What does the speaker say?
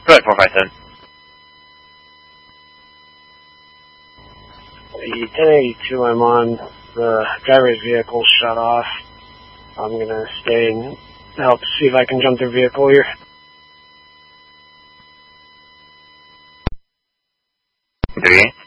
Go ahead, 457. The 1082 I'm on, the driver's vehicle shut off. I'm going to stay and help see if I can jump their vehicle here. Three.